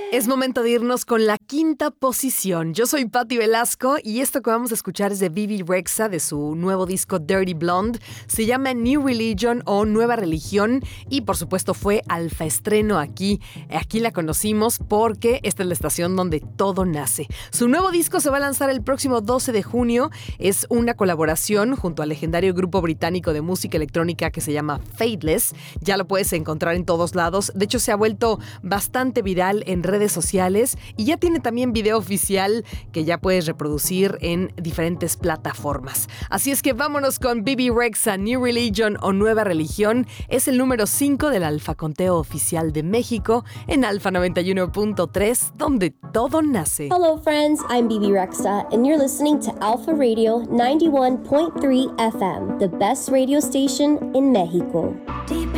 Es momento de irnos con la quinta posición. Yo soy Patti Velasco y esto que vamos a escuchar es de Bebe Rexha, de su nuevo disco Dirty Blonde. Se llama New Religion o Nueva Religión y por supuesto fue alfa estreno aquí. Aquí la conocimos porque esta es la estación donde todo nace. Su nuevo disco se va a lanzar el próximo 12 de junio. Es una colaboración junto al legendario grupo británico de música electrónica que se llama Faithless. Ya lo puedes encontrar en todos lados. De hecho, se ha vuelto bastante viral en redes sociales y ya tiene también video oficial que ya puedes reproducir en diferentes plataformas. Así es que vámonos con Bebe Rexha, New Religion o Nueva Religión. Es el número 5 del Alfa Conteo Oficial de México en Alfa 91.3, donde todo nace. Hello friends, I'm Bebe Rexha and you're listening to Alpha Radio 91.3 FM, the best radio station in Mexico.